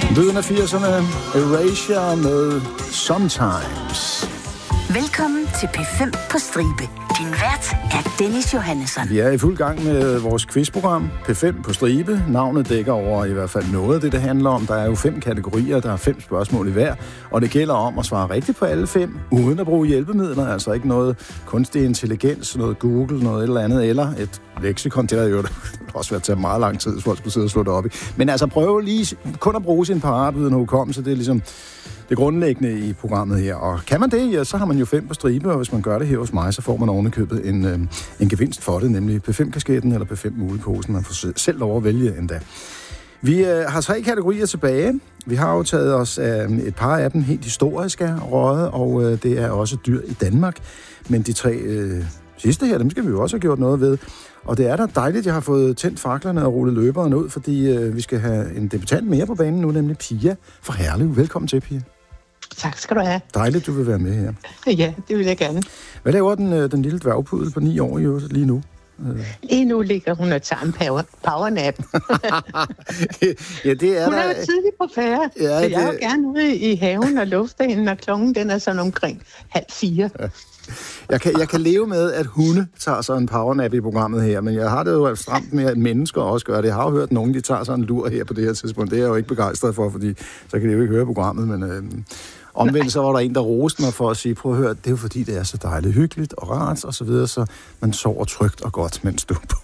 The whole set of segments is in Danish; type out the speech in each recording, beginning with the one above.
Lyden af 80'erne, Erasure med Sometimes. Velkommen til P5 på stribe. Din vært er Dennis Johannesson. Vi er i fuld gang med vores quizprogram, P5 på stribe. Navnet dækker over i hvert fald noget af det handler om. Der er jo 5 kategorier, der er 5 spørgsmål i hver, og det gælder om at svare rigtigt på alle 5, uden at bruge hjælpemidler, altså ikke noget kunstig intelligens, noget Google, noget eller andet, eller et leksikon. Det har jo også været taget meget lang tid, hvis folk skulle sidde og slå det op i. Men altså prøv lige kun at bruge sin paratviden og hukommelse, det er ligesom det grundlæggende i programmet her. Og kan man det, ja, så har man jo 5 på stribe, og hvis man gør det her hos mig, så får man ovenikøbet en gevinst for det, nemlig P5-kasketten eller P5-muleposen. Man får selv lov at vælge endda. Vi har 3 kategorier tilbage. Vi har jo taget os af et par af dem helt historiske råde, og det er også dyr i Danmark. Men de 3 sidste her, dem skal vi jo også have gjort noget ved. Og det er da dejligt, jeg har fået tændt faklerne og rullet løberen ud, fordi vi skal have en debutant mere på banen nu, nemlig Pia fra Herlev. Velkommen til, Pia. Tak skal du have. Dejligt, du vil være med her. Ja, det vil jeg gerne. Hvad laver den lille dværgpudel på 9 år lige nu? Lige nu ligger hun og tager en powernap. Ja, det er hun er jo tidligt på færre, ja, så jeg er jo gerne ude i haven og lufte hende, når klokken den er sådan omkring 3:30. Ja. Jeg kan leve med, at hunde tager sig en powernap i programmet her, men jeg har det jo stramt med, at mennesker også gør det. Jeg har jo hørt nogen, de tager sig en lur her på det her tidspunkt. Det er jeg jo ikke begejstret for, fordi så kan de jo ikke høre programmet, men omvendt så var der en, der roste mig for at sige, prøv at høre, det er jo fordi, det er så dejligt hyggeligt og rart og så videre, så man sover trygt og godt, mens du er på.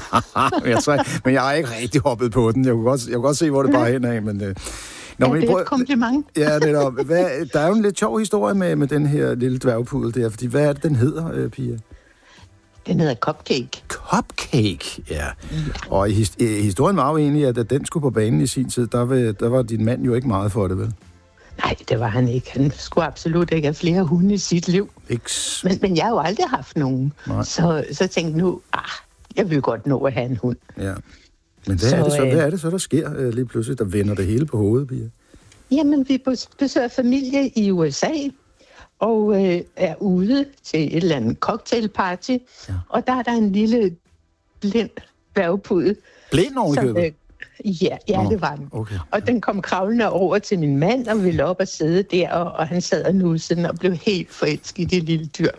Men jeg har ikke rigtig hoppet på den. Jeg kunne godt se, hvor det bare hen af, men det er et kompliment. Ja, det er der er jo en lidt sjov historie med den her lille dværgpudel der, fordi hvad er det, den hedder, Pia? Den hedder Cupcake. Cupcake, ja. Og historien var jo egentlig, at da den skulle på banen i sin tid, der var din mand jo ikke meget for det, vel? Nej, det var han ikke. Han skulle absolut ikke have flere hunde i sit liv. Men jeg har jo aldrig haft nogen. Så tænkte jeg nu, jeg vil godt nå at have en hund. Ja. Men hvad er det så, der sker lige pludselig, der vender det hele på hovedet, Pia? Jamen, vi besøger familie i USA, og er ude til et eller andet cocktailparty, ja. Og der er der en lille blind dværgpudel. Blind ovenikøbet? Ja, det var den. Okay. Og den kom kravlende over til min mand og ville op og sidde der, og han sad og nussede og blev helt forelsket i det lille dyr.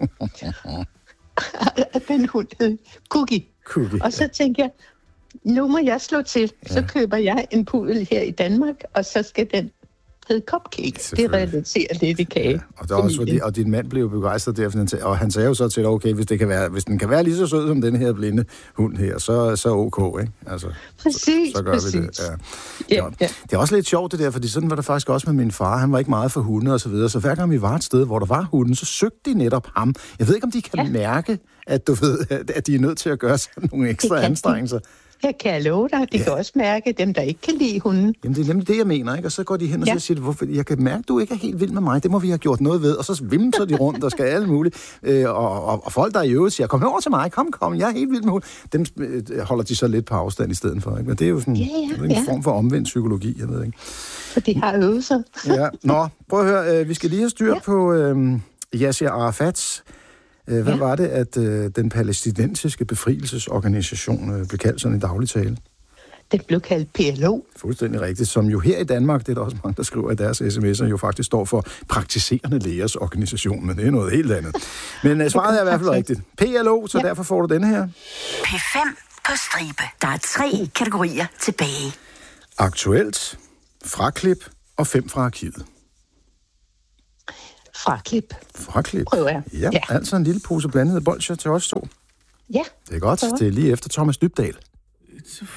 Og den hund hed Cookie. Og så tænkte jeg, nu må jeg slå til. Så køber jeg en pudel her i Danmark, og så skal den hedde Cupcake. Det relaterer lidt i kage. Ja. Og, det er også fordi, og din mand blev begejstret der, og han sagde jo så til dig, okay, hvis den kan være lige så sød som den her blinde hund her, så ok, ikke? Altså, præcis, så gør vi det. Ja. Det er også lidt sjovt det der, fordi sådan var det faktisk også med min far. Han var ikke meget for hunde og så videre, så hver gang vi var et sted, hvor der var hunden, så søgte de netop ham. Jeg ved ikke, om de kan mærke, at du ved, at de er nødt til at gøre sådan nogle ekstra anstrengelser. Jeg kan love dig, de kan også mærke dem, der ikke kan lide hunden. Jamen, det er nemlig det, jeg mener, ikke? Og så går de hen og så siger, hvorfor? Jeg kan mærke, du ikke er helt vild med mig. Det må vi have gjort noget ved. Og så vimser de rundt og skal alle muligt. Og folk, der i øvrigt siger, kom over til mig, kom, jeg er helt vild med hunden. Dem holder de så lidt på afstand i stedet for, ikke? Men det er jo sådan en form for omvendt psykologi, jeg ved ikke. For de har øvet sig. Nå, prøv at høre, vi skal lige have styr på Yasser Arafats. Hvad var det, at den palæstinensiske befrielsesorganisation blev kaldt sådan i daglig tale? Den blev kaldt PLO. Fuldstændig rigtigt, som jo her i Danmark, det er der også mange, der skriver i deres sms'er, jo faktisk står for praktiserende lægers organisation, men det er noget helt andet. Men svaret er i hvert fald rigtigt. PLO, så derfor får du denne her. P5 på stribe. Der er 3 kategorier tilbage. Aktuelt, fraklip og 5 fra arkivet. Fraklip. Prøver jeg. Ja, altså en lille pose blandede bolsjer til os 2. Ja. Det er godt. Det er lige efter Thomas Dybdahl. It's a